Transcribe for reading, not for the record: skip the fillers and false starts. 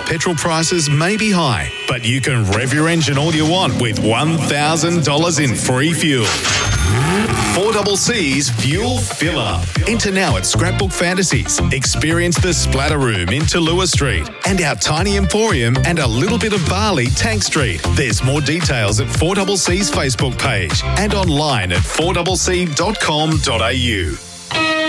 petrol prices may be high, but you can rev your engine all you want with $1,000 in free fuel. 4CC's Fuel Fill Up. Enter now at Scrapbook Fantasies. Experience the Splatter Room in Tallulah Street and our Tiny Emporium and a little bit of Bali, Tank Street. There's more details at 4CC's Facebook page and online at 4cc.com.au.